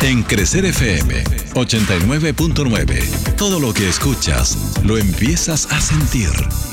En Crecer FM 89.9, todo lo que escuchas lo empiezas a sentir.